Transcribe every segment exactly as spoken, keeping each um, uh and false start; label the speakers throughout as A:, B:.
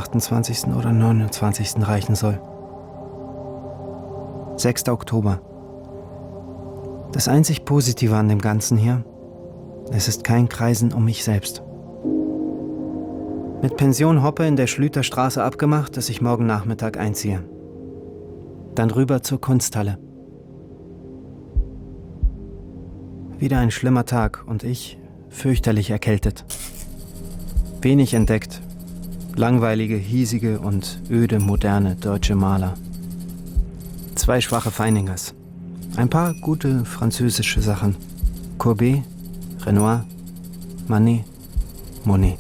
A: achtundzwanzigsten oder neunundzwanzigsten reichen soll. sechster Oktober. Das einzig Positive an dem Ganzen hier: Es ist kein Kreisen um mich selbst. Mit Pension Hoppe in der Schlüterstraße abgemacht, dass ich morgen Nachmittag einziehe. Dann rüber zur Kunsthalle. Wieder ein schlimmer Tag und ich fürchterlich erkältet. Wenig entdeckt. Langweilige, hiesige und öde, moderne deutsche Maler. Zwei schwache Feiningers. Ein paar gute französische Sachen. Courbet, Renoir, Manet, Monet.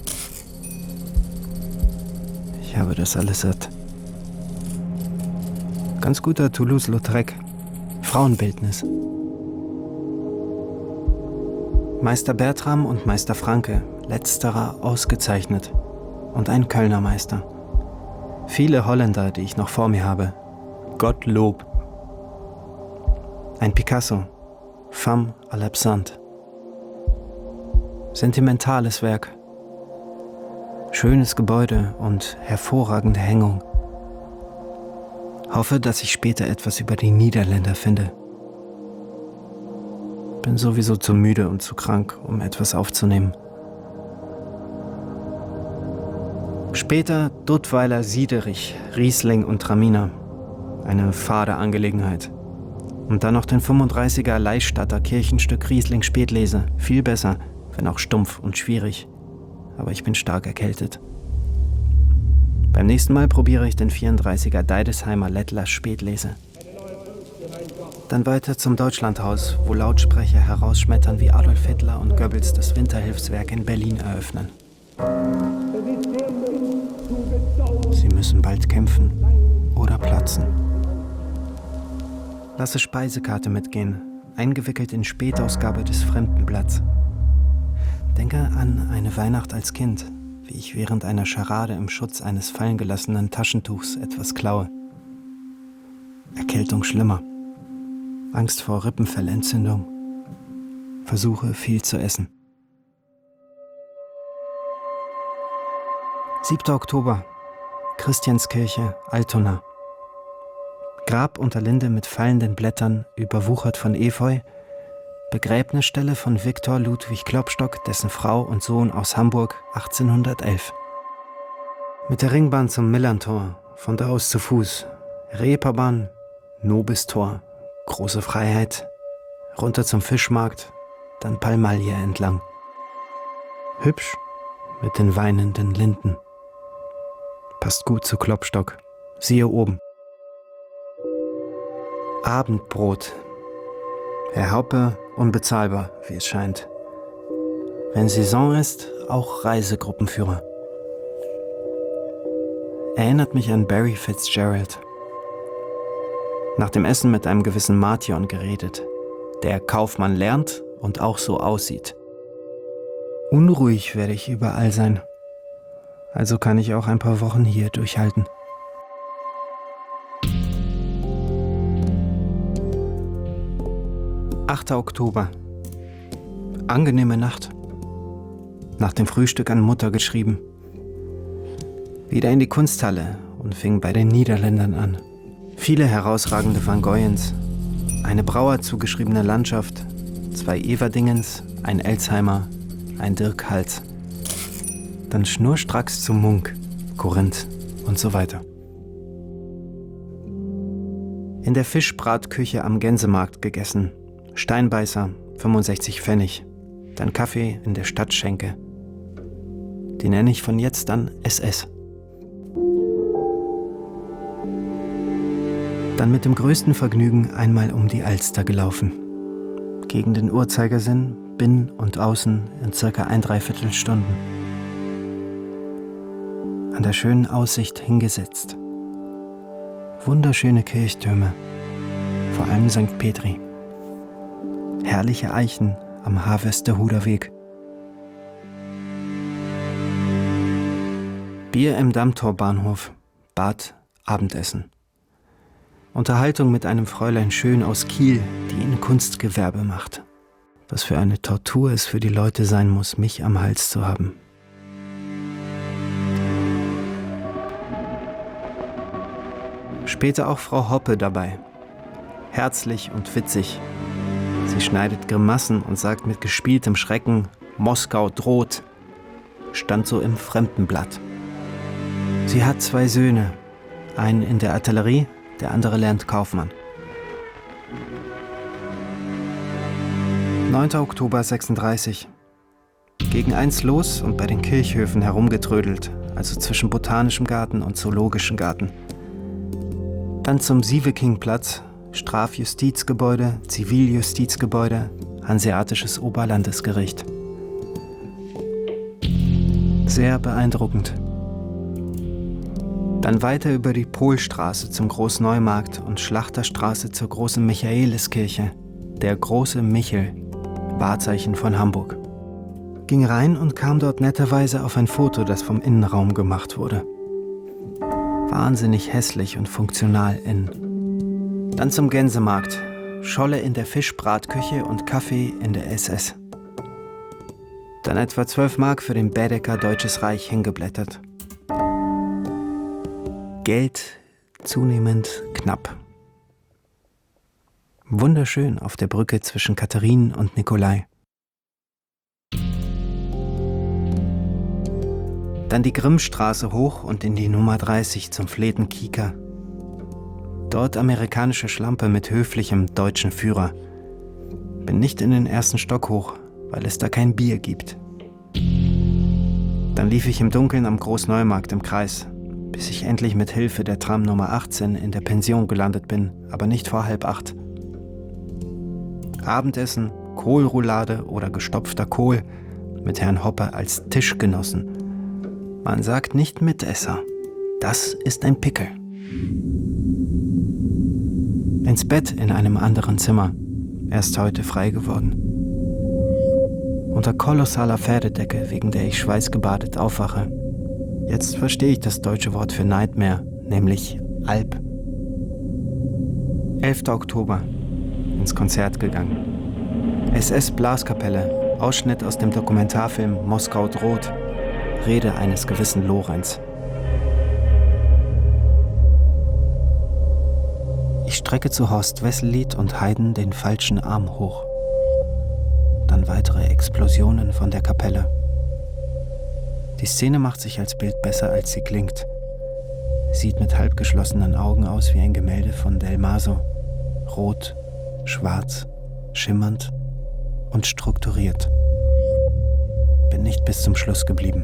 A: Ich habe das alles satt. Ganz guter Toulouse-Lautrec. Frauenbildnis. Meister Bertram und Meister Franke, letzterer ausgezeichnet. Und ein Kölner Meister. Viele Holländer, die ich noch vor mir habe. Gottlob. Ein Picasso. Femme à l'absente. Sentimentales Werk. Schönes Gebäude und hervorragende Hängung. Hoffe, dass ich später etwas über die Niederländer finde. Bin sowieso zu müde und zu krank, um etwas aufzunehmen. Später Duttweiler Siederich, Riesling und Traminer. Eine fade Angelegenheit. Und dann noch den fünfunddreißiger Leihstadter Kirchenstück Riesling Spätlese. Viel besser, wenn auch stumpf und schwierig. Aber ich bin stark erkältet. Beim nächsten Mal probiere ich den vierunddreißiger Deidesheimer Lettler Spätlese. Dann weiter zum Deutschlandhaus, wo Lautsprecher herausschmettern, wie Adolf Hitler und Goebbels das Winterhilfswerk in Berlin eröffnen. Sie müssen bald kämpfen oder platzen. Lasse Speisekarte mitgehen, eingewickelt in Spätausgabe des Fremdenblatts. Denke an eine Weihnacht als Kind, wie ich während einer Scharade im Schutz eines fallengelassenen Taschentuchs etwas klaue. Erkältung schlimmer. Angst vor Rippenfellentzündung. Versuche, viel zu essen. siebter Oktober. Christianskirche, Altona. Grab unter Linde mit fallenden Blättern, überwuchert von Efeu. Begräbnisstelle von Viktor Ludwig Klopstock, dessen Frau und Sohn aus Hamburg, achtzehnhundertelf. Mit der Ringbahn zum Millerntor, von da aus zu Fuß. Reeperbahn, Nobistor, große Freiheit, runter zum Fischmarkt, dann Palmalie entlang. Hübsch mit den weinenden Linden. Passt gut zu Klopstock, siehe oben. Abendbrot. Herr Hoppe, unbezahlbar, wie es scheint. Wenn Saison ist, auch Reisegruppenführer. Erinnert mich an Barry Fitzgerald. Nach dem Essen mit einem gewissen Martion geredet, der Kaufmann lernt und auch so aussieht. Unruhig werde ich überall sein. Also kann ich auch ein paar Wochen hier durchhalten. achter Oktober. Angenehme Nacht. Nach dem Frühstück an Mutter geschrieben. Wieder in die Kunsthalle und fing bei den Niederländern an. Viele herausragende Van Goyens, eine Brauer zugeschriebene Landschaft, zwei Everdingens, ein Elsheimer, ein Dirk Hals. Dann schnurstracks zu Munk, Korinth und so weiter. In der Fischbratküche am Gänsemarkt gegessen. Steinbeißer, fünfundsechzig Pfennig. Dann Kaffee in der Stadtschenke. Die nenne ich von jetzt an S S. Dann mit dem größten Vergnügen einmal um die Alster gelaufen. Gegen den Uhrzeigersinn, binnen und außen in circa ein Dreiviertelstunden. An der schönen Aussicht hingesetzt. Wunderschöne Kirchtürme, vor allem Sankt Petri. Herrliche Eichen am Harvesterhuder Weg. Bier im Dammtorbahnhof, Bad, Abendessen. Unterhaltung mit einem Fräulein Schön aus Kiel, die in Kunstgewerbe macht. Was für eine Tortur es für die Leute sein muss, mich am Hals zu haben. Später auch Frau Hoppe dabei. Herzlich und witzig. Sie schneidet Grimassen und sagt mit gespieltem Schrecken: Moskau droht. Stand so im Fremdenblatt. Sie hat zwei Söhne. Einen in der Artillerie, der andere lernt Kaufmann. neunter Oktober sechsunddreißig. Gegen eins los und bei den Kirchhöfen herumgetrödelt, also zwischen Botanischem Garten und Zoologischem Garten. Dann zum Sievekingplatz, Strafjustizgebäude, Ziviljustizgebäude, Hanseatisches Oberlandesgericht. Sehr beeindruckend. Dann weiter über die Polstraße zum Großneumarkt und Schlachterstraße zur großen Michaeliskirche, der große Michel, Wahrzeichen von Hamburg. Ging rein und kam dort netterweise auf ein Foto, das vom Innenraum gemacht wurde. Wahnsinnig hässlich und funktional innen. Dann zum Gänsemarkt, Scholle in der Fischbratküche und Kaffee in der S S. Dann etwa zwölf Mark für den Baedeker Deutsches Reich hingeblättert. Geld zunehmend knapp. Wunderschön auf der Brücke zwischen Katharinen und Nikolai. Dann die Grimmstraße hoch und in die Nummer dreißig zum Fletenkieker. Dort amerikanische Schlampe mit höflichem deutschen Führer. Bin nicht in den ersten Stock hoch, weil es da kein Bier gibt. Dann lief ich im Dunkeln am Großneumarkt im Kreis, bis ich endlich mit Hilfe der Tram Nummer achtzehn in der Pension gelandet bin, aber nicht vor halb acht. Abendessen, Kohlroulade oder gestopfter Kohl mit Herrn Hoppe als Tischgenossen. Man sagt nicht Mitesser. Das ist ein Pickel. Ins Bett in einem anderen Zimmer. Erst heute frei geworden. Unter kolossaler Pferdedecke, wegen der ich schweißgebadet aufwache. Jetzt verstehe ich das deutsche Wort für Nightmare, nämlich Alp. elfter Oktober. Ins Konzert gegangen. S S-Blaskapelle, Ausschnitt aus dem Dokumentarfilm Moskau droht, Rede eines gewissen Lorenz. Ich strecke zu Horst Wessel-Lied und Haydn den falschen Arm hoch. Dann weitere Explosionen von der Kapelle. Die Szene macht sich als Bild besser, als sie klingt. Sieht mit halb geschlossenen Augen aus wie ein Gemälde von Del Maso. Rot, schwarz, schimmernd und strukturiert. Bin nicht bis zum Schluss geblieben.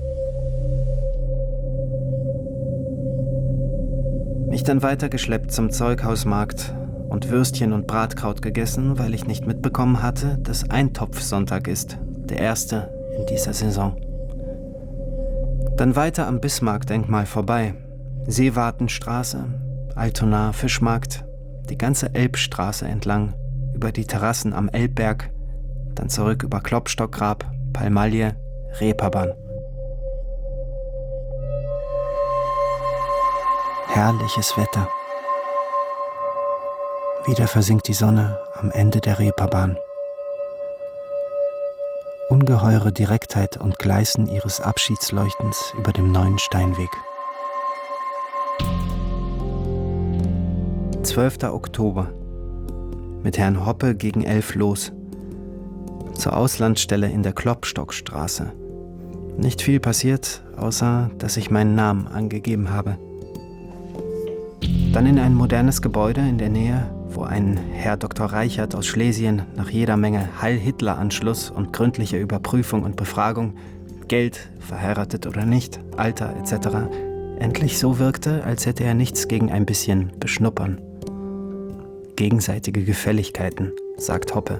A: Mich dann weitergeschleppt zum Zeughausmarkt und Würstchen und Bratkraut gegessen, weil ich nicht mitbekommen hatte, dass Eintopfsonntag ist, der erste in dieser Saison. Dann weiter am Bismarck-Denkmal vorbei, Seewartenstraße, Altona, Fischmarkt, die ganze Elbstraße entlang, über die Terrassen am Elbberg, dann zurück über Klopstockgrab, Palmalie, Reeperbahn. Herrliches Wetter. Wieder versinkt die Sonne am Ende der Reeperbahn. Ungeheure Direktheit und Gleißen ihres Abschiedsleuchtens über dem neuen Steinweg. zwölfter Oktober. Mit Herrn Hoppe gegen elf los. Zur Auslandsstelle in der Klopstockstraße. Nicht viel passiert, außer dass ich meinen Namen angegeben habe. Dann in ein modernes Gebäude in der Nähe, wo ein Herr Doktor Reichert aus Schlesien nach jeder Menge Heil-Hitler-Anschluss und gründlicher Überprüfung und Befragung, Geld, verheiratet oder nicht, Alter et cetera, endlich so wirkte, als hätte er nichts gegen ein bisschen Beschnuppern. Gegenseitige Gefälligkeiten, sagt Hoppe.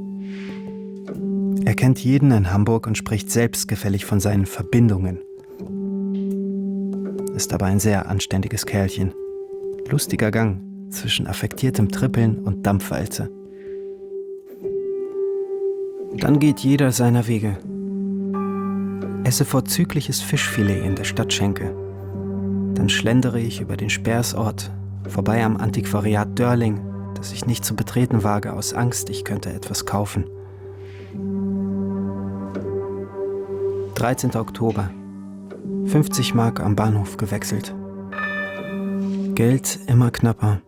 A: Er kennt jeden in Hamburg und spricht selbstgefällig von seinen Verbindungen. Ist aber ein sehr anständiges Kerlchen. Lustiger Gang zwischen affektiertem Trippeln und Dampfwalze. Dann geht jeder seiner Wege. Esse vorzügliches Fischfilet in der Stadtschenke. Dann schlendere ich über den Sperrsort, vorbei am Antiquariat Dörling, das ich nicht zu betreten wage aus Angst, ich könnte etwas kaufen. dreizehnter Oktober. fünfzig Mark am Bahnhof gewechselt. Geld immer knapper.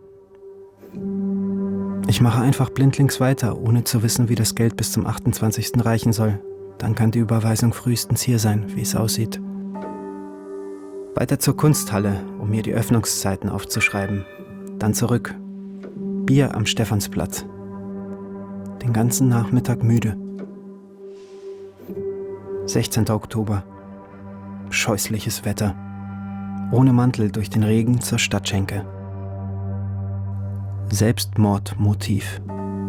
A: Ich mache einfach blindlings weiter, ohne zu wissen, wie das Geld bis zum achtundzwanzigsten reichen soll. Dann kann die Überweisung frühestens hier sein, wie es aussieht. Weiter zur Kunsthalle, um mir die Öffnungszeiten aufzuschreiben. Dann zurück. Bier am Stephansplatz. Den ganzen Nachmittag müde. sechzehnter Oktober. Scheußliches Wetter. Ohne Mantel durch den Regen zur Stadtschenke. Selbstmordmotiv.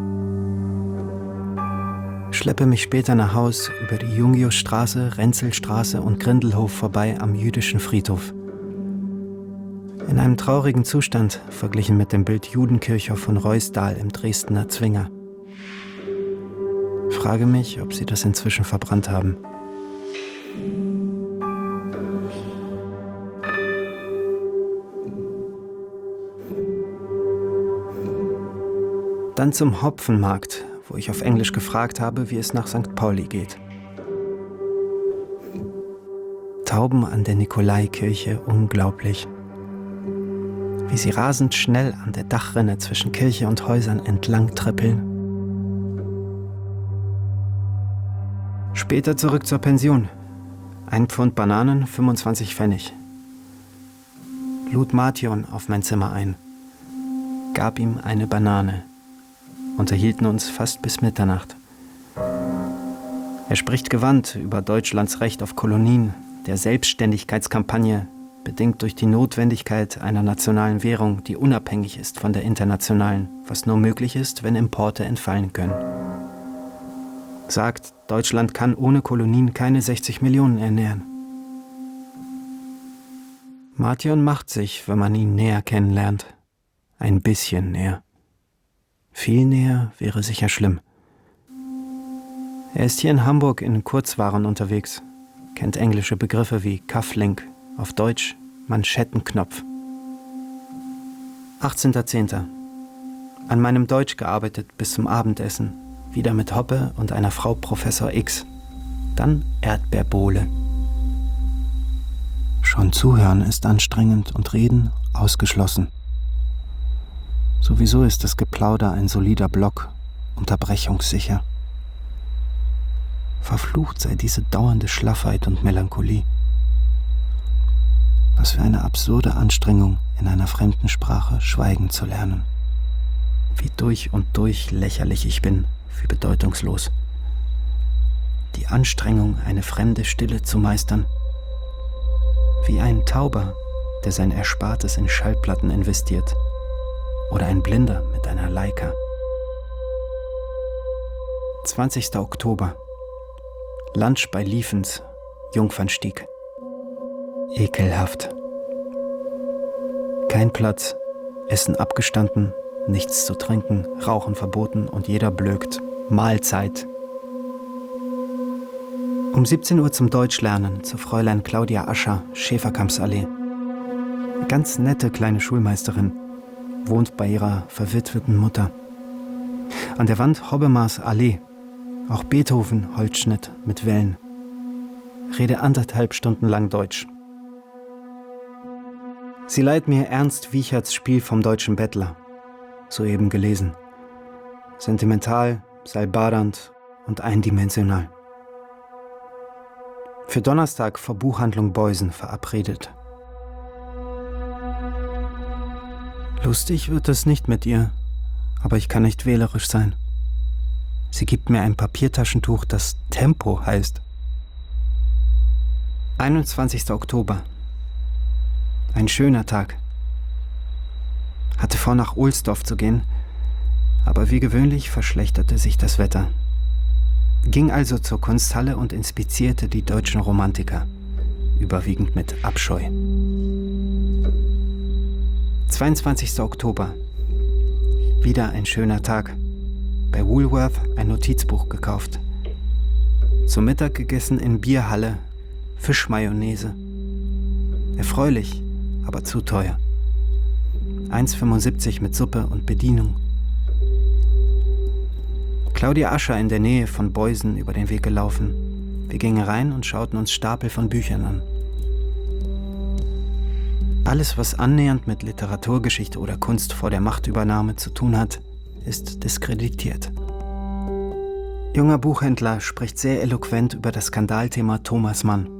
A: Schleppe mich später nach Haus über die Jungiusstraße, Renzelstraße und Grindelhof vorbei am jüdischen Friedhof. In einem traurigen Zustand, verglichen mit dem Bild Judenkirchhof von Ruysdael im Dresdner Zwinger. Frage mich, ob sie das inzwischen verbrannt haben. Dann zum Hopfenmarkt, wo ich auf Englisch gefragt habe, wie es nach Sankt Pauli geht. Tauben an der Nikolaikirche, unglaublich. Wie sie rasend schnell an der Dachrinne zwischen Kirche und Häusern entlang trippeln. Später zurück zur Pension. Ein Pfund Bananen, fünfundzwanzig Pfennig. Lud Martion auf mein Zimmer ein. Gab ihm eine Banane. Unterhielten uns fast bis Mitternacht. Er spricht gewandt über Deutschlands Recht auf Kolonien, der Selbstständigkeitskampagne, bedingt durch die Notwendigkeit einer nationalen Währung, die unabhängig ist von der internationalen, was nur möglich ist, wenn Importe entfallen können. Sagt, Deutschland kann ohne Kolonien keine sechzig Millionen ernähren. Martion macht sich, wenn man ihn näher kennenlernt. Ein bisschen näher. Viel näher wäre sicher schlimm. Er ist hier in Hamburg in Kurzwaren unterwegs, kennt englische Begriffe wie Cufflink, auf Deutsch Manschettenknopf. achtzehnter zehnter An meinem Deutsch gearbeitet bis zum Abendessen, wieder mit Hoppe und einer Frau Professor X. Dann Erdbeerbohle. Schon zuhören ist anstrengend und reden ausgeschlossen. Sowieso ist das Geplauder ein solider Block, unterbrechungssicher. Verflucht sei diese dauernde Schlaffheit und Melancholie. Was für eine absurde Anstrengung, in einer fremden Sprache schweigen zu lernen. Wie durch und durch lächerlich ich bin, wie bedeutungslos. Die Anstrengung, eine fremde Stille zu meistern. Wie ein Tauber, der sein Erspartes in Schallplatten investiert. Oder ein Blinder mit einer Leica. zwanzigster Oktober. Lunch bei Liefens, Jungfernstieg. Ekelhaft. Kein Platz, Essen abgestanden, nichts zu trinken, Rauchen verboten und jeder blökt. Mahlzeit. Um siebzehn Uhr zum Deutschlernen zu Fräulein Claudia Ascher, Schäferkampsallee. Ganz nette kleine Schulmeisterin. Wohnt bei ihrer verwitweten Mutter. An der Wand Hobbemars Allee, auch Beethoven Holzschnitt mit Wellen. Rede anderthalb Stunden lang Deutsch. Sie leiht mir Ernst Wiecherts Spiel vom deutschen Bettler, soeben gelesen. Sentimental, salbadernd und eindimensional. Für Donnerstag vor Buchhandlung Beusen verabredet. Lustig wird es nicht mit ihr, aber ich kann nicht wählerisch sein. Sie gibt mir ein Papiertaschentuch, das Tempo heißt. einundzwanzigster Oktober. Ein schöner Tag. Hatte vor, nach Ohlsdorf zu gehen, aber wie gewöhnlich verschlechterte sich das Wetter. Ging also zur Kunsthalle und inspizierte die deutschen Romantiker, überwiegend mit Abscheu. zweiundzwanzigster Oktober. Wieder ein schöner Tag. Bei Woolworth ein Notizbuch gekauft. Zum Mittag gegessen in Bierhalle Fischmayonnaise. Erfreulich, aber zu teuer. eins fünfundsiebzig mit Suppe und Bedienung. Claudia Ascher in der Nähe von Beusen über den Weg gelaufen. Wir gingen rein und schauten uns Stapel von Büchern an. Alles, was annähernd mit Literaturgeschichte oder Kunst vor der Machtübernahme zu tun hat, ist diskreditiert. Junger Buchhändler spricht sehr eloquent über das Skandalthema Thomas Mann.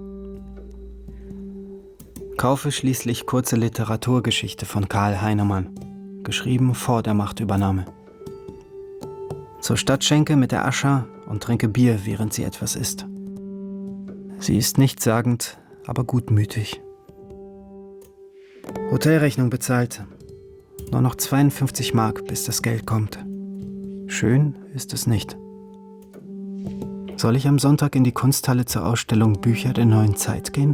A: Kaufe schließlich kurze Literaturgeschichte von Karl Heinemann, geschrieben vor der Machtübernahme. Zur Stadtschenke mit der Ascha und trinke Bier, während sie etwas isst. Sie ist nichtssagend, aber gutmütig. Hotelrechnung bezahlt. Nur noch zweiundfünfzig Mark, bis das Geld kommt. Schön ist es nicht. Soll ich am Sonntag in die Kunsthalle zur Ausstellung Bücher der neuen Zeit gehen?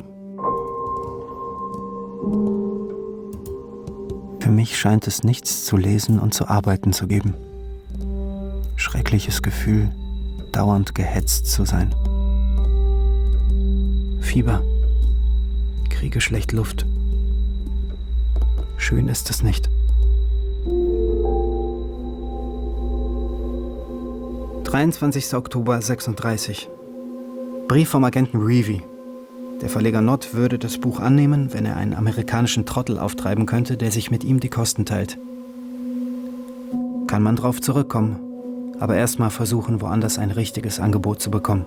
A: Für mich scheint es nichts zu lesen und zu arbeiten zu geben. Schreckliches Gefühl, dauernd gehetzt zu sein. Fieber. Kriege schlecht Luft. Schön ist es nicht. dreiundzwanzigster Oktober sechsunddreißig. Brief vom Agenten Reevy. Der Verleger Nott würde das Buch annehmen, wenn er einen amerikanischen Trottel auftreiben könnte, der sich mit ihm die Kosten teilt. Kann man drauf zurückkommen, aber erstmal versuchen, woanders ein richtiges Angebot zu bekommen.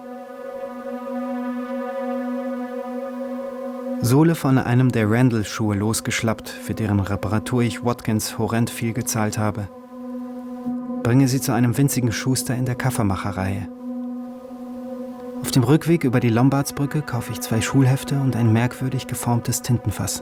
A: Sohle von einem der Randall-Schuhe losgeschlappt, für deren Reparatur ich Watkins horrend viel gezahlt habe. Bringe sie zu einem winzigen Schuster in der Kaffeemacherreihe. Auf dem Rückweg über die Lombardsbrücke kaufe ich zwei Schulhefte und ein merkwürdig geformtes Tintenfass.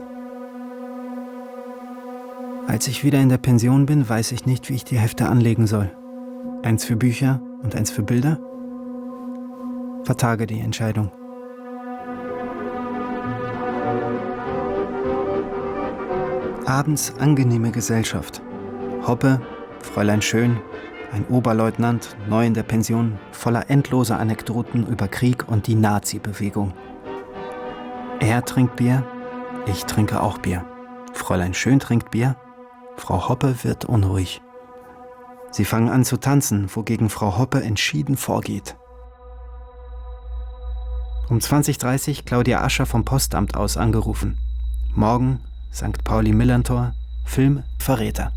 A: Als ich wieder in der Pension bin, weiß ich nicht, wie ich die Hefte anlegen soll. Eins für Bücher und eins für Bilder? Vertage die Entscheidung. Abends angenehme Gesellschaft. Hoppe, Fräulein Schön, ein Oberleutnant, neu in der Pension, voller endloser Anekdoten über Krieg und die Nazi-Bewegung. Er trinkt Bier, ich trinke auch Bier. Fräulein Schön trinkt Bier, Frau Hoppe wird unruhig. Sie fangen an zu tanzen, wogegen Frau Hoppe entschieden vorgeht. Um zwanzig Uhr dreißig Claudia Ascher vom Postamt aus angerufen. Morgen Sankt Pauli-Millantor, Film Verräter.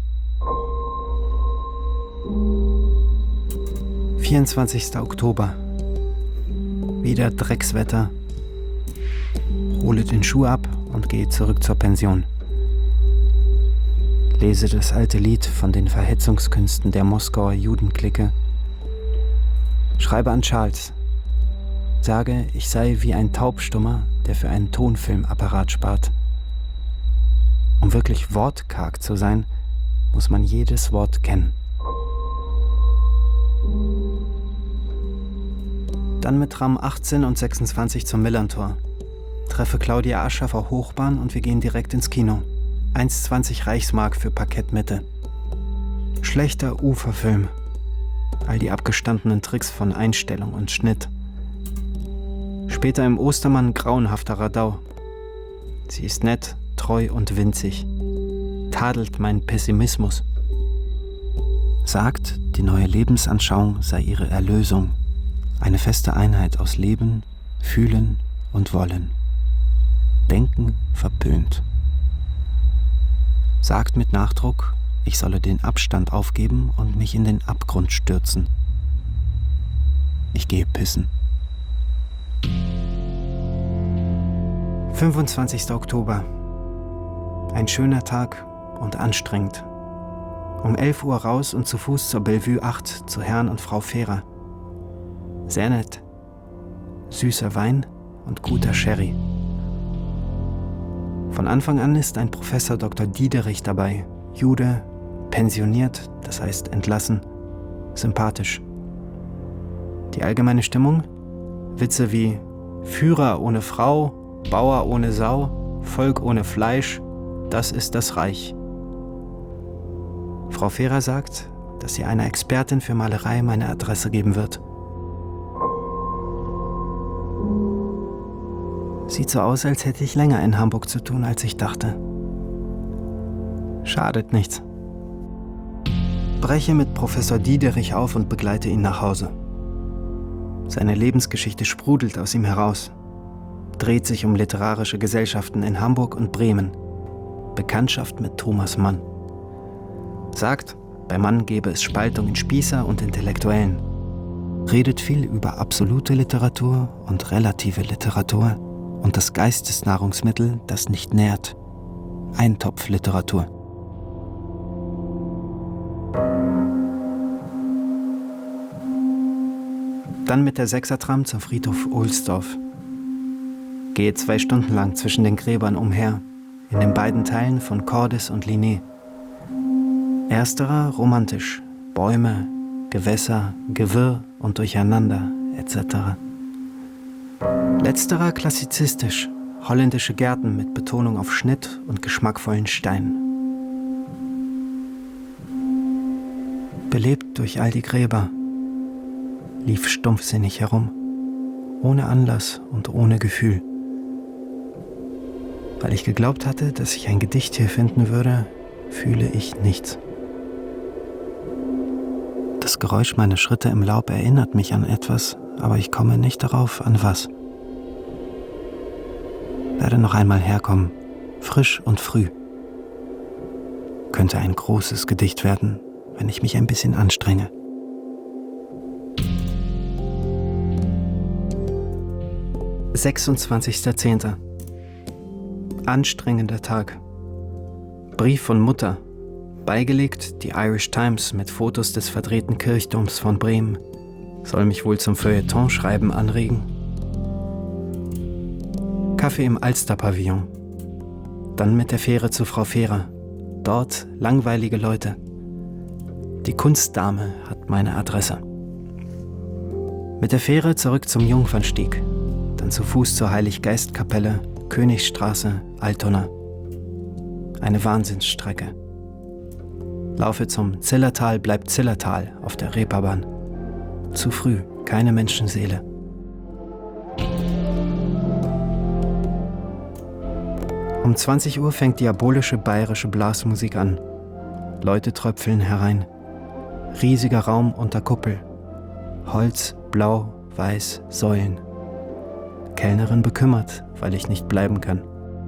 A: vierundzwanzigster Oktober. Wieder Dreckswetter. Hole den Schuh ab und gehe zurück zur Pension. Lese das alte Lied von den Verhetzungskünsten der Moskauer Judenklicke. Schreibe an Charles. Sage, ich sei wie ein Taubstummer, der für einen Tonfilmapparat spart. Um wirklich wortkarg zu sein, muss man jedes Wort kennen. Dann mit Tram achtzehn und sechsundzwanzig zum Millantor. Treffe Claudia Ascher vor Hochbahn und wir gehen direkt ins Kino. eins Komma zwanzig Reichsmark für Parkettmitte. Schlechter Uferfilm. All die abgestandenen Tricks von Einstellung und Schnitt. Später im Ostermann grauenhafter Radau. Sie ist nett, treu und winzig. Tadelt meinen Pessimismus. Sagt, die neue Lebensanschauung sei ihre Erlösung. Eine feste Einheit aus Leben, Fühlen und Wollen. Denken verpönt. Sagt mit Nachdruck, ich solle den Abstand aufgeben und mich in den Abgrund stürzen. Ich gehe pissen. fünfundzwanzigster Oktober. Ein schöner Tag und anstrengend. Um elf Uhr raus und zu Fuß zur Bellevue acht zu Herrn und Frau Fehrer. Sehr nett. Süßer Wein und guter Sherry. Von Anfang an ist ein Professor Doktor Diederich dabei. Jude, pensioniert, das heißt entlassen, sympathisch. Die allgemeine Stimmung? Witze wie Führer ohne Frau, Bauer ohne Sau, Volk ohne Fleisch, das ist das Reich. Frau Fehrer sagt, dass sie einer Expertin für Malerei meine Adresse geben wird. Sieht so aus, als hätte ich länger in Hamburg zu tun, als ich dachte. Schadet nichts. Breche mit Professor Diederich auf und begleite ihn nach Hause. Seine Lebensgeschichte sprudelt aus ihm heraus, dreht sich um literarische Gesellschaften in Hamburg und Bremen, Bekanntschaft mit Thomas Mann. Sagt, bei Mann gebe es Spaltung in Spießer und Intellektuellen. Redet viel über absolute Literatur und relative Literatur und das Geistesnahrungsmittel, das nicht nährt. Eintopfliteratur. Dann mit der Sechsertram zum Friedhof Ohlsdorf. Gehe zwei Stunden lang zwischen den Gräbern umher, in den beiden Teilen von Cordes und Linné. Ersterer romantisch, Bäume, Gewässer, Gewirr und Durcheinander et cetera. Letzterer klassizistisch, holländische Gärten mit Betonung auf Schnitt und geschmackvollen Steinen. Belebt durch all die Gräber, lief stumpfsinnig herum, ohne Anlass und ohne Gefühl. Weil ich geglaubt hatte, dass ich ein Gedicht hier finden würde, fühle ich nichts. Das Geräusch meiner Schritte im Laub erinnert mich an etwas, aber ich komme nicht darauf, an was. Werde noch einmal herkommen, frisch und früh. Könnte ein großes Gedicht werden, wenn ich mich ein bisschen anstrenge. sechsundzwanzigster zehnter Anstrengender Tag. Brief von Mutter. Beigelegt die Irish Times mit Fotos des verdrehten Kirchturms von Bremen. Soll mich wohl zum Feuilleton-Schreiben anregen. Kaffee im Alster-Pavillon. Dann mit der Fähre zu Frau Fehrer. Dort langweilige Leute. Die Kunstdame hat meine Adresse. Mit der Fähre zurück zum Jungfernstieg. Dann zu Fuß zur Heiliggeistkapelle, Königstraße, Altona. Eine Wahnsinnsstrecke. Laufe zum Zillertal bleibt Zillertal auf der Reeperbahn. Zu früh, keine Menschenseele. Um zwanzig Uhr fängt diabolische bayerische Blasmusik an. Leute tröpfeln herein. Riesiger Raum unter Kuppel. Holz, blau, weiß, Säulen. Kellnerin bekümmert, weil ich nicht bleiben kann.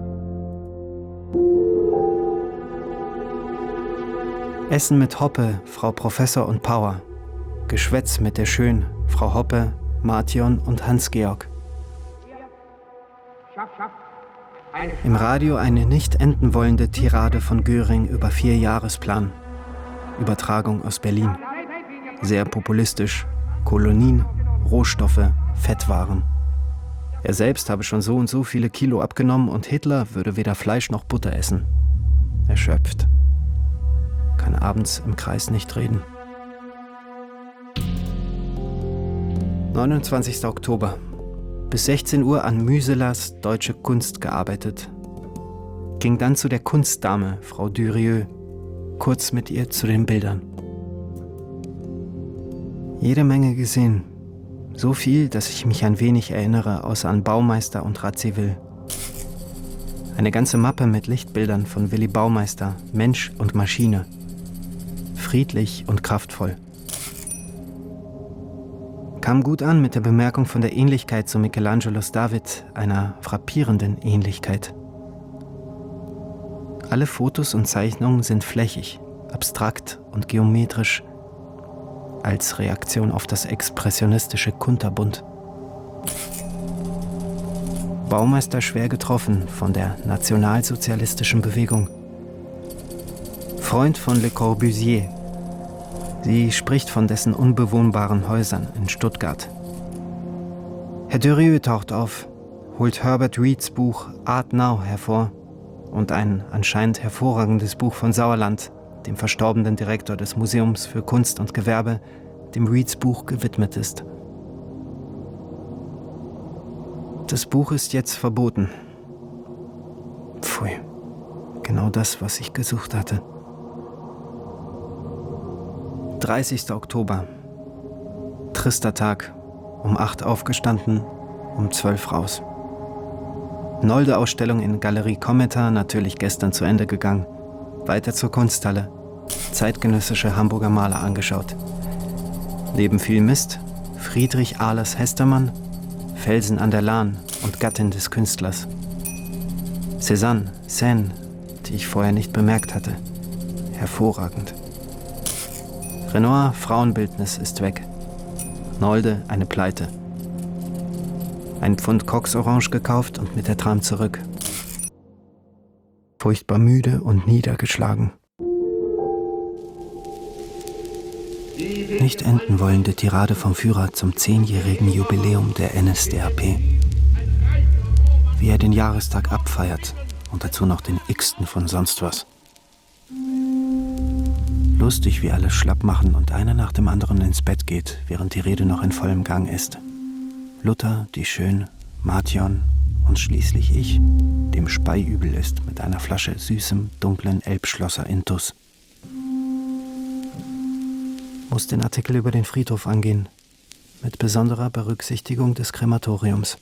A: Essen mit Hoppe, Frau Professor und Power. Geschwätz mit der Schön, Frau Hoppe, Martion und Hans-Georg. Im Radio eine nicht enden wollende Tirade von Göring über vier Jahresplan. Übertragung aus Berlin. Sehr populistisch. Kolonien, Rohstoffe, Fettwaren. Er selbst habe schon so und so viele Kilo abgenommen und Hitler würde weder Fleisch noch Butter essen. Erschöpft. Kann abends im Kreis nicht reden. neunundzwanzigster Oktober. Bis sechzehn Uhr an Müselers Deutsche Kunst gearbeitet. Ging dann zu der Kunstdame, Frau Dürieu, kurz mit ihr zu den Bildern. Jede Menge gesehen. So viel, dass ich mich ein wenig erinnere, außer an Baumeister und Radziwill. Eine ganze Mappe mit Lichtbildern von Willy Baumeister, Mensch und Maschine. Friedlich und kraftvoll. Kam gut an mit der Bemerkung von der Ähnlichkeit zu Michelangelos David, einer frappierenden Ähnlichkeit. Alle Fotos und Zeichnungen sind flächig, abstrakt und geometrisch, als Reaktion auf das expressionistische Kunterbunt. Baumeister schwer getroffen von der nationalsozialistischen Bewegung. Freund von Le Corbusier. Sie spricht von dessen unbewohnbaren Häusern in Stuttgart. Herr Dürieu taucht auf, holt Herbert Reeds Buch Art Now hervor und ein anscheinend hervorragendes Buch von Sauerland, dem verstorbenen Direktor des Museums für Kunst und Gewerbe, dem Reeds Buch gewidmet ist. Das Buch ist jetzt verboten. Pfui, genau das, was ich gesucht hatte. dreißigster Oktober. Trister Tag. Um acht aufgestanden, um zwölf raus. Nolde-Ausstellung in Galerie Kometa, natürlich gestern zu Ende gegangen. Weiter zur Kunsthalle. Zeitgenössische Hamburger Maler angeschaut. Neben viel Mist, Friedrich Ahlers Hestermann, Felsen an der Lahn und Gattin des Künstlers. Cézanne, Seine, die ich vorher nicht bemerkt hatte. Hervorragend. Renoir Frauenbildnis ist weg. Nolde eine Pleite. Ein Pfund Cox Orange gekauft und mit der Tram zurück. Furchtbar müde und niedergeschlagen. Nicht enden wollende Tirade vom Führer zum zehnjährigen Jubiläum der N S D A P. Wie er den Jahrestag abfeiert und dazu noch den X-ten von sonst was. Lustig, wie alle schlapp machen und einer nach dem anderen ins Bett geht, während die Rede noch in vollem Gang ist. Luther, die Schön, Martion und schließlich ich, dem speiübel ist mit einer Flasche süßem, dunklen Elbschlosser Intus. Muss den Artikel über den Friedhof angehen, mit besonderer Berücksichtigung des Krematoriums.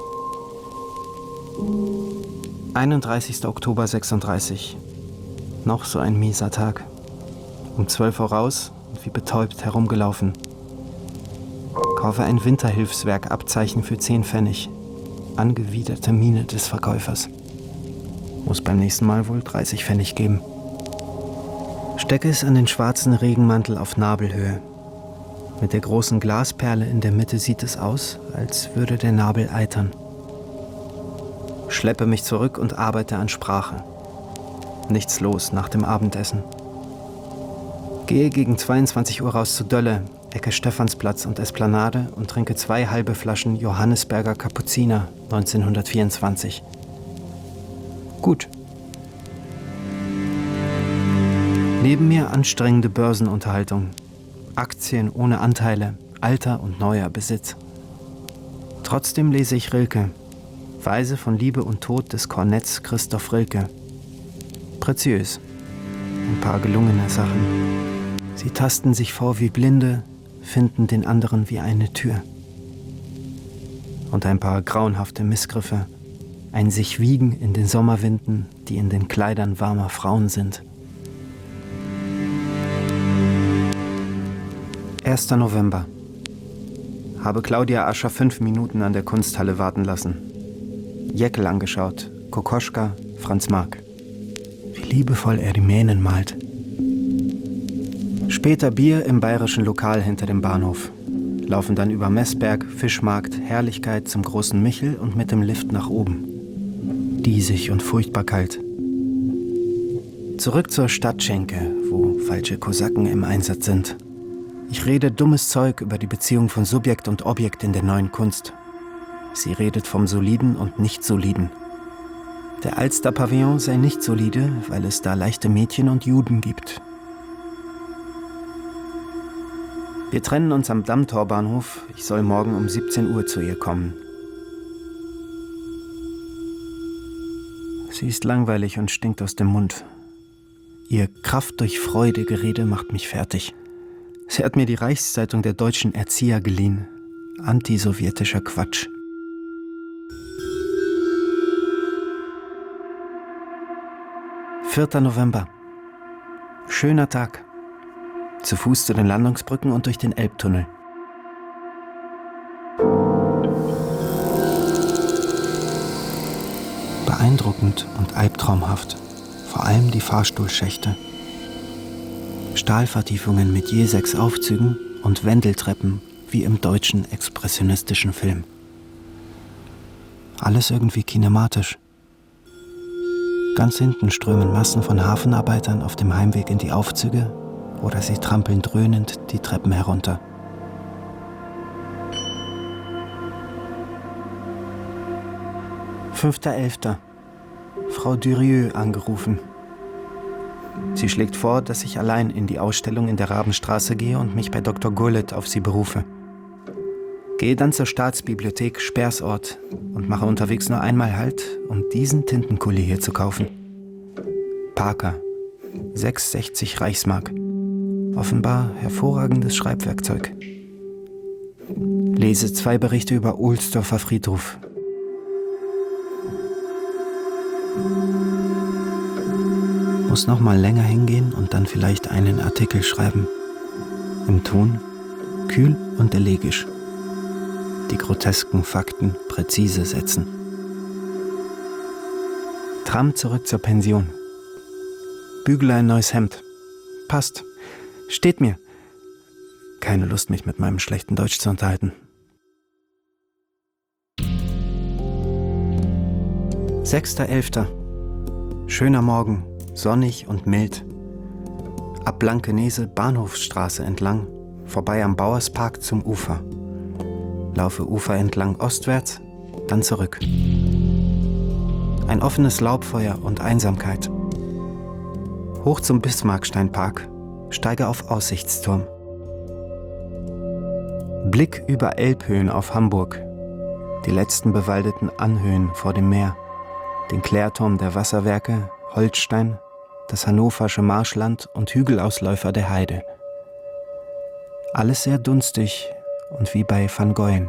A: einunddreißigster Oktober sechsunddreißig. Noch so ein mieser Tag. Um zwölf Uhr raus und wie betäubt herumgelaufen. Kaufe ein Winterhilfswerk Abzeichen für zehn Pfennig. Angewiderte Miene des Verkäufers. Muss beim nächsten Mal wohl dreißig Pfennig geben. Stecke es an den schwarzen Regenmantel auf Nabelhöhe. Mit der großen Glasperle in der Mitte sieht es aus, als würde der Nabel eitern. Schleppe mich zurück und arbeite an Sprache. Nichts los nach dem Abendessen. Gehe gegen zweiundzwanzig Uhr raus zu Dölle, Ecke Stephansplatz und Esplanade und trinke zwei halbe Flaschen Johannisberger Kapuziner neunzehnhundertvierundzwanzig. Gut. Neben mir anstrengende Börsenunterhaltung. Aktien ohne Anteile, alter und neuer Besitz. Trotzdem lese ich Rilke. Weise von Liebe und Tod des Kornetts Christoph Rilke. Preziös. Ein paar gelungene Sachen. Sie tasten sich vor wie Blinde, finden den anderen wie eine Tür. Und ein paar grauenhafte Missgriffe. Ein sich wiegen in den Sommerwinden, die in den Kleidern warmer Frauen sind. erster November. Habe Claudia Ascher fünf Minuten an der Kunsthalle warten lassen. Jäckel angeschaut, Kokoschka, Franz Marc. Wie liebevoll er die Mähnen malt. Später Bier im bayerischen Lokal hinter dem Bahnhof. Laufen dann über Messberg, Fischmarkt, Herrlichkeit zum großen Michel und mit dem Lift nach oben. Diesig und furchtbar kalt. Zurück zur Stadtschenke, wo falsche Kosaken im Einsatz sind. Ich rede dummes Zeug über die Beziehung von Subjekt und Objekt in der neuen Kunst. Sie redet vom Soliden und Nicht-Soliden. Der Alster-Pavillon sei nicht solide, weil es da leichte Mädchen und Juden gibt. Wir trennen uns am Dammtorbahnhof. Ich soll morgen um siebzehn Uhr zu ihr kommen. Sie ist langweilig und stinkt aus dem Mund. Ihr Kraft durch Freude-Gerede macht mich fertig. Sie hat mir die Reichszeitung der deutschen Erzieher geliehen. Antisowjetischer Quatsch. vierter November. Schöner Tag. Zu Fuß zu den Landungsbrücken und durch den Elbtunnel. Beeindruckend und albtraumhaft. Vor allem die Fahrstuhlschächte. Stahlvertiefungen mit je sechs Aufzügen und Wendeltreppen wie im deutschen expressionistischen Film. Alles irgendwie kinematisch. Ganz hinten strömen Massen von Hafenarbeitern auf dem Heimweg in die Aufzüge oder sie trampeln dröhnend die Treppen herunter. fünfter elfter Frau Durieux angerufen. Sie schlägt vor, dass ich allein in die Ausstellung in der Rabenstraße gehe und mich bei Doktor Gullet auf sie berufe. Gehe dann zur Staatsbibliothek Spersort und mache unterwegs nur einmal Halt, um diesen Tintenkuli hier zu kaufen. Parker, sechs Komma sechzig Reichsmark. Offenbar hervorragendes Schreibwerkzeug. Lese zwei Berichte über Ohlsdorfer Friedhof. Muss noch mal länger hingehen und dann vielleicht einen Artikel schreiben. Im Ton kühl und elegisch. Die grotesken Fakten präzise setzen. Tram zurück zur Pension. Bügele ein neues Hemd. Passt. Steht mir. Keine Lust, mich mit meinem schlechten Deutsch zu unterhalten. sechster elfter Schöner Morgen, sonnig und mild. Ab Blankenese Bahnhofsstraße entlang, vorbei am Bauerspark zum Ufer. Laufe Ufer entlang ostwärts, dann zurück. Ein offenes Laubfeuer und Einsamkeit. Hoch zum Bismarcksteinpark, steige auf Aussichtsturm. Blick über Elbhöhen auf Hamburg, die letzten bewaldeten Anhöhen vor dem Meer, den Klärturm der Wasserwerke, Holstein, das hannoversche Marschland und Hügelausläufer der Heide. Alles sehr dunstig und wie bei Van Goyen.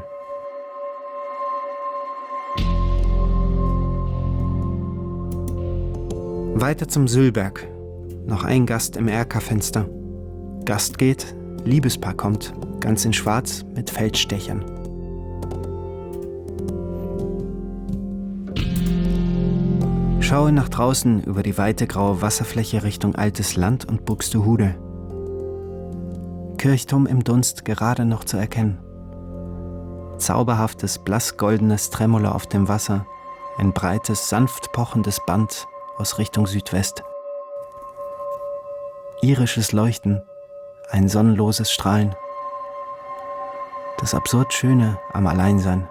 A: Weiter zum Sülberg. Noch ein Gast im Erkerfenster. Gast geht, Liebespaar kommt, ganz in Schwarz mit Feldstechern. Schaue nach draußen über die weite graue Wasserfläche Richtung Altes Land und Buxtehude. Kirchturm im Dunst gerade noch zu erkennen. Zauberhaftes, blassgoldenes Tremolo auf dem Wasser, ein breites, sanft pochendes Band aus Richtung Südwest. Irisches Leuchten, ein sonnenloses Strahlen. Das absurd Schöne am Alleinsein.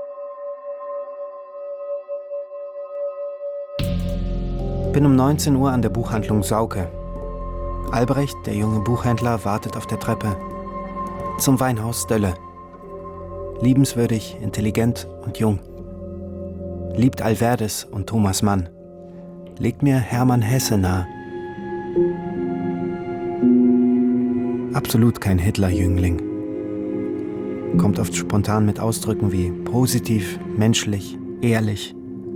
A: Bin um neunzehn Uhr an der Buchhandlung Sauke. Albrecht, der junge Buchhändler, wartet auf der Treppe. Zum Weinhaus Dölle. Liebenswürdig, intelligent und jung. Liebt Alverdes und Thomas Mann. Legt mir Hermann Hesse nahe. Absolut kein Hitler-Jüngling. Kommt oft spontan mit Ausdrücken wie positiv, menschlich, ehrlich.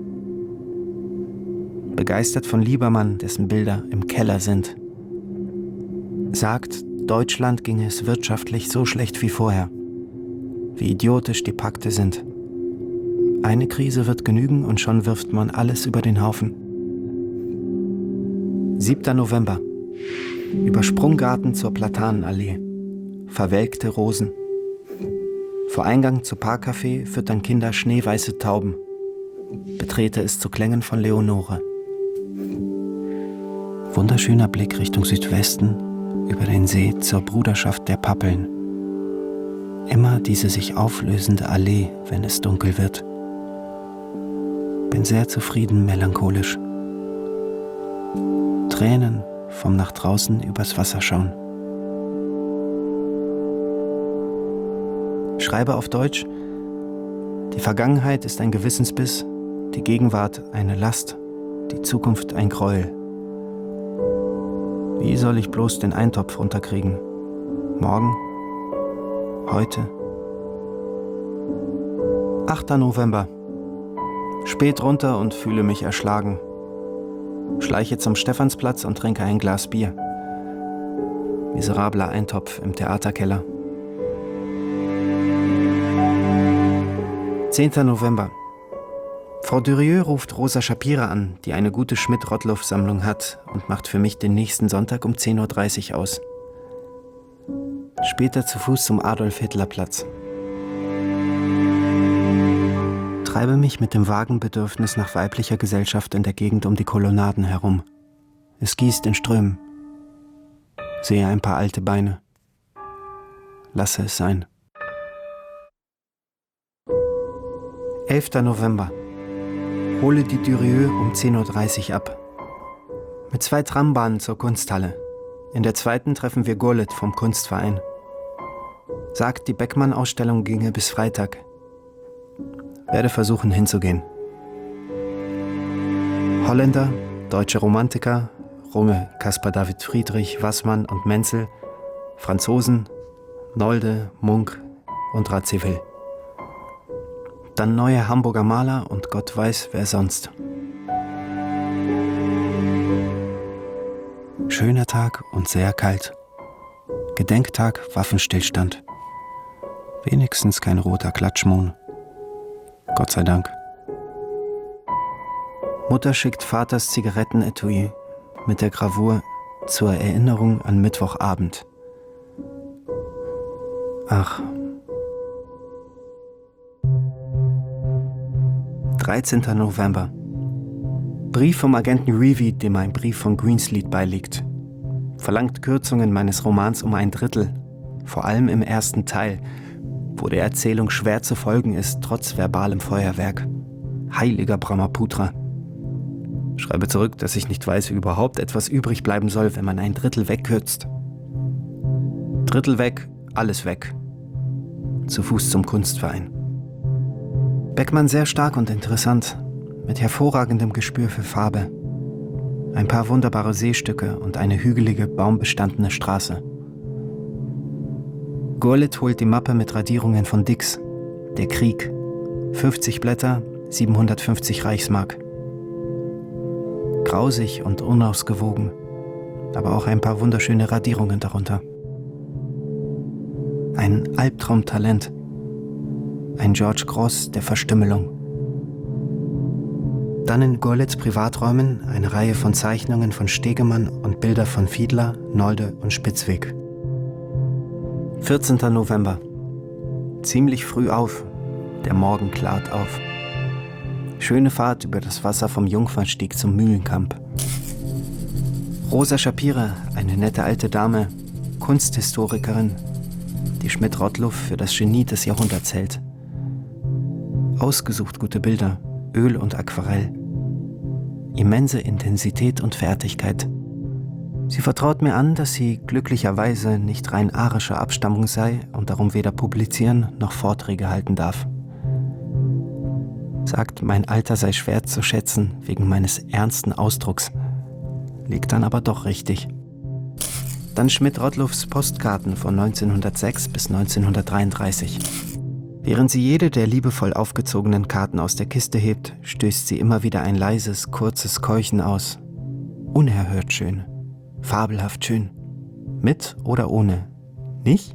A: Begeistert von Liebermann, dessen Bilder im Keller sind. Sagt, Deutschland ginge es wirtschaftlich so schlecht wie vorher. Wie idiotisch die Pakte sind. Eine Krise wird genügen und schon wirft man alles über den Haufen. siebter November. Über Sprunggarten zur Platanenallee. Verwelkte Rosen. Vor Eingang zu Parkcafé füttern Kinder schneeweiße Tauben. Betrete es zu Klängen von Leonore. Wunderschöner Blick Richtung Südwesten über den See zur Bruderschaft der Pappeln. Immer diese sich auflösende Allee, wenn es dunkel wird. Bin sehr zufrieden, melancholisch. Tränen vom nach draußen übers Wasser schauen. Schreibe auf Deutsch: Die Vergangenheit ist ein Gewissensbiss, die Gegenwart eine Last, die Zukunft ein Gräuel. Wie soll ich bloß den Eintopf runterkriegen? Morgen? Heute? achter November. Spät runter und fühle mich erschlagen. Schleiche zum Stephansplatz und trinke ein Glas Bier. Miserabler Eintopf im Theaterkeller. zehnter November. Frau Durieux ruft Rosa Shapira an, die eine gute Schmidt-Rottluff-Sammlung hat und macht für mich den nächsten Sonntag um zehn Uhr dreißig aus. Später zu Fuß zum Adolf-Hitler-Platz. Treibe mich mit dem vagen Bedürfnis nach weiblicher Gesellschaft in der Gegend um die Kolonnaden herum. Es gießt in Strömen. Sehe ein paar alte Beine. Lasse es sein. elfter November. Hole die Durieux um zehn Uhr dreißig ab. Mit zwei Trambahnen zur Kunsthalle. In der zweiten treffen wir Gurlitt vom Kunstverein. Sagt, die Beckmann-Ausstellung ginge bis Freitag. Werde versuchen hinzugehen. Holländer, deutsche Romantiker, Runge, Caspar David Friedrich, Wassmann und Menzel, Franzosen, Nolde, Munk und Radziwiłł. Dann neue Hamburger Maler und Gott weiß, wer sonst. Schöner Tag und sehr kalt. Gedenktag, Waffenstillstand. Wenigstens kein roter Klatschmohn. Gott sei Dank. Mutter schickt Vaters Zigarettenetui. mit der Gravur zur Erinnerung an Mittwochabend. Ach. dreizehnter November. Brief vom Agenten Reevy, dem ein Brief von Greensleet beiliegt. Verlangt Kürzungen meines Romans um ein Drittel, vor allem im ersten Teil, wo der Erzählung schwer zu folgen ist, trotz verbalem Feuerwerk. Heiliger Brahmaputra. Schreibe zurück, dass ich nicht weiß, wie überhaupt etwas übrig bleiben soll, wenn man ein Drittel wegkürzt. Drittel weg, alles weg. Zu Fuß zum Kunstverein. Beckmann sehr stark und interessant, mit hervorragendem Gespür für Farbe. Ein paar wunderbare Seestücke und eine hügelige, baumbestandene Straße. Gurlitt holt die Mappe mit Radierungen von Dix. Der Krieg. fünfzig Blätter, siebenhundertfünfzig Reichsmark. Grausig und unausgewogen, aber auch ein paar wunderschöne Radierungen darunter. Ein Albtraumtalent. Ein George Grosz der Verstümmelung. Dann in Gurlitts Privaträumen eine Reihe von Zeichnungen von Stegemann und Bilder von Fiedler, Nolde und Spitzweg. vierzehnter November. Ziemlich früh auf. Der Morgen klart auf. Schöne Fahrt über das Wasser vom Jungfernstieg zum Mühlenkamp. Rosa Schapira, eine nette alte Dame, Kunsthistorikerin, die Schmidt-Rottluff für das Genie des Jahrhunderts hält. Ausgesucht gute Bilder, Öl und Aquarell. Immense Intensität und Fertigkeit. Sie vertraut mir an, dass sie glücklicherweise nicht rein arischer Abstammung sei und darum weder publizieren noch Vorträge halten darf. Sagt, mein Alter sei schwer zu schätzen wegen meines ernsten Ausdrucks. Liegt dann aber doch richtig. Dann Schmidt-Rottluffs Postkarten von neunzehnhundertsechs bis neunzehnhundertdreiunddreißig. Während sie jede der liebevoll aufgezogenen Karten aus der Kiste hebt, stößt sie immer wieder ein leises, kurzes Keuchen aus. Unerhört schön. Fabelhaft schön. Mit oder ohne. Nicht?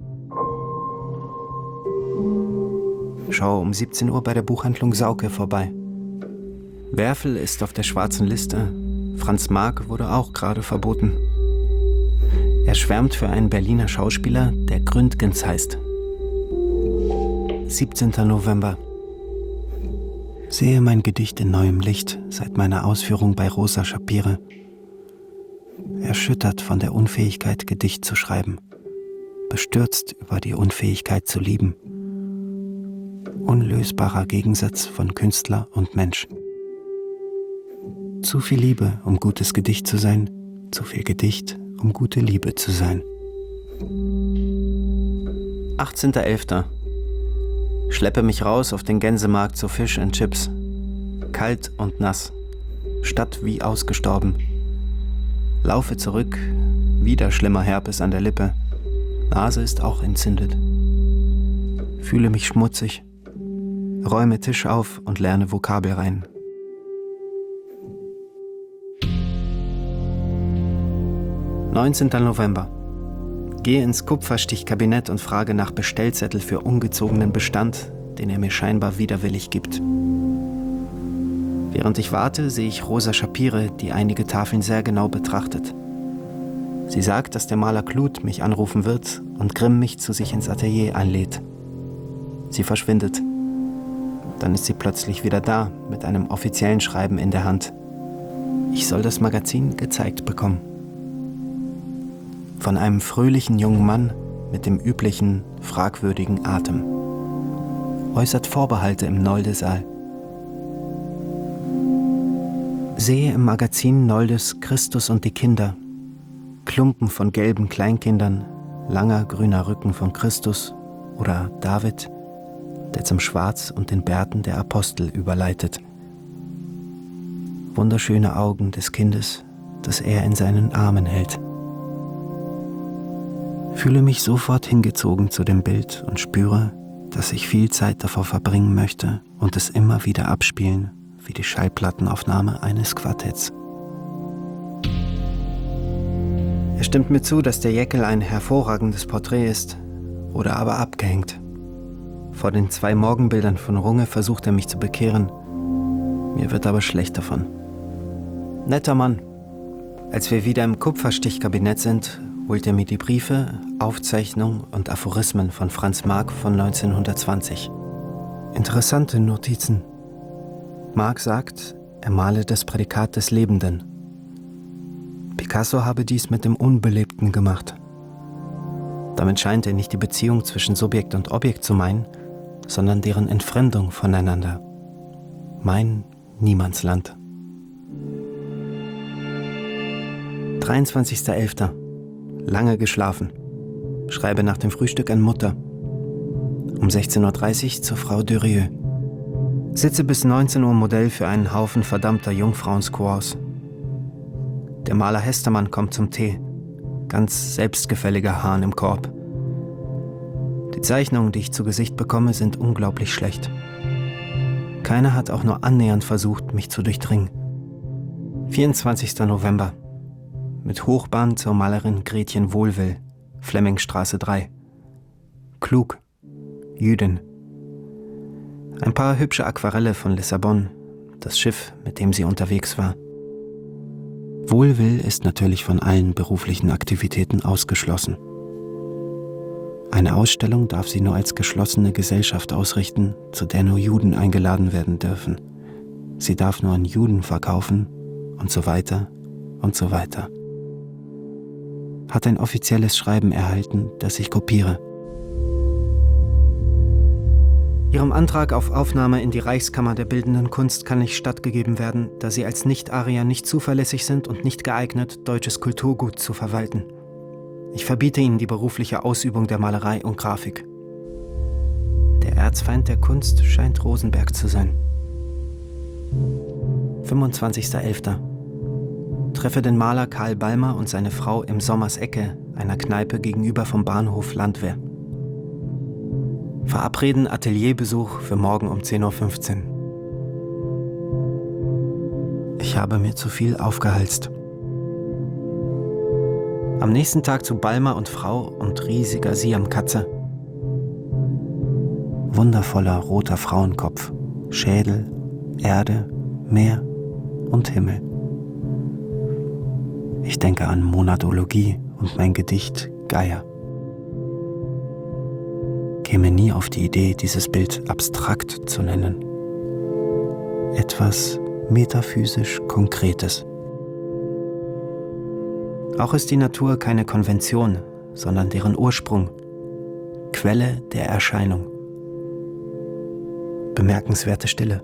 A: Schau um siebzehn Uhr bei der Buchhandlung Sauke vorbei. Werfel ist auf der schwarzen Liste. Franz Marc wurde auch gerade verboten. Er schwärmt für einen Berliner Schauspieler, der Gründgens heißt. siebzehnter November. Sehe mein Gedicht in neuem Licht seit meiner Ausführung bei Rosa Schapira. Erschüttert von der Unfähigkeit, Gedicht zu schreiben. Bestürzt über die Unfähigkeit zu lieben. Unlösbarer Gegensatz von Künstler und Mensch. Zu viel Liebe, um gutes Gedicht zu sein, zu viel Gedicht, um gute Liebe zu sein. achtzehnter elfter. Schleppe mich raus auf den Gänsemarkt zu Fish and Chips. Kalt und nass. Stadt wie ausgestorben. Laufe zurück. Wieder schlimmer Herpes an der Lippe. Nase ist auch entzündet. Fühle mich schmutzig. Räume Tisch auf und lerne Vokabel rein. neunzehnter November. Gehe ins Kupferstichkabinett und frage nach Bestellzettel für ungezogenen Bestand, den er mir scheinbar widerwillig gibt. Während ich warte, sehe ich Rosa Schapira, die einige Tafeln sehr genau betrachtet. Sie sagt, dass der Maler Kluth mich anrufen wird und Grimm mich zu sich ins Atelier einlädt. Sie verschwindet. Dann ist sie plötzlich wieder da, mit einem offiziellen Schreiben in der Hand. Ich soll das Magazin gezeigt bekommen. Von einem fröhlichen jungen Mann mit dem üblichen, fragwürdigen Atem. Äußert Vorbehalte im Nolde-Saal. Sehe im Magazin Noldes Christus und die Kinder. Klumpen von gelben Kleinkindern, langer grüner Rücken von Christus oder David, der zum Schwarz und den Bärten der Apostel überleitet. Wunderschöne Augen des Kindes, das er in seinen Armen hält. Fühle mich sofort hingezogen zu dem Bild und spüre, dass ich viel Zeit davor verbringen möchte und es immer wieder abspielen, wie die Schallplattenaufnahme eines Quartetts. Er stimmt mir zu, dass der Jäckel ein hervorragendes Porträt ist, oder aber abgehängt. Vor den zwei Morgenbildern von Runge versucht er mich zu bekehren. Mir wird aber schlecht davon. Netter Mann, Als wir wieder im Kupferstichkabinett sind, holt er mir die Briefe, Aufzeichnungen und Aphorismen von Franz Marc von neunzehnhundertzwanzig. Interessante Notizen. Marc sagt, er male das Prädikat des Lebenden. Picasso habe dies mit dem Unbelebten gemacht. Damit scheint er nicht die Beziehung zwischen Subjekt und Objekt zu meinen, sondern deren Entfremdung voneinander. Mein Niemandsland. dreiundzwanzigster elfter Lange geschlafen. Schreibe nach dem Frühstück an Mutter. Um sechzehn Uhr dreißig zur Frau Durieux. Sitze bis neunzehn Uhr Modell für einen Haufen verdammter Jungfrauensquaws. Der Maler Hestermann kommt zum Tee. Ganz selbstgefälliger Hahn im Korb. Die Zeichnungen, die ich zu Gesicht bekomme, sind unglaublich schlecht. Keiner hat auch nur annähernd versucht, mich zu durchdringen. vierundzwanzigster November Mit Hochbahn zur Malerin Gretchen Wohlwill, Flemmingstraße drei. Klug, Jüdin. Ein paar hübsche Aquarelle von Lissabon, das Schiff, mit dem sie unterwegs war. Wohlwill ist natürlich von allen beruflichen Aktivitäten ausgeschlossen. Eine Ausstellung darf sie nur als geschlossene Gesellschaft ausrichten, zu der nur Juden eingeladen werden dürfen. Sie darf nur an Juden verkaufen und so weiter und so weiter. Hat ein offizielles Schreiben erhalten, das ich kopiere. Ihrem Antrag auf Aufnahme in die Reichskammer der Bildenden Kunst kann nicht stattgegeben werden, da Sie als Nicht-Arier nicht zuverlässig sind und nicht geeignet, deutsches Kulturgut zu verwalten. Ich verbiete Ihnen die berufliche Ausübung der Malerei und Grafik. Der Erzfeind der Kunst scheint Rosenberg zu sein. fünfundzwanzigster elfter Treffe den Maler Karl Balmer und seine Frau im Sommers Ecke, einer Kneipe gegenüber vom Bahnhof Landwehr. Verabreden Atelierbesuch für morgen um zehn Uhr fünfzehn. Ich habe mir zu viel aufgehalst. Am nächsten Tag zu Balmer und Frau und riesiger Siamkatze. Wundervoller roter Frauenkopf, Schädel, Erde, Meer und Himmel. Ich denke an Monadologie und mein Gedicht Geier. Käme nie auf die Idee, dieses Bild abstrakt zu nennen. Etwas metaphysisch Konkretes. Auch ist die Natur keine Konvention, sondern deren Ursprung, Quelle der Erscheinung. Bemerkenswerte Stille.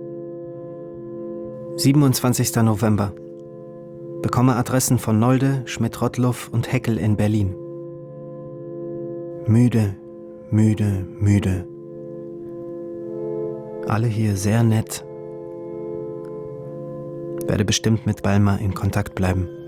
A: siebenundzwanzigster November Bekomme Adressen von Nolde, Schmidt-Rottluff und Heckel in Berlin. Müde, müde, müde. Alle hier sehr nett. Werde bestimmt mit Balmer in Kontakt bleiben.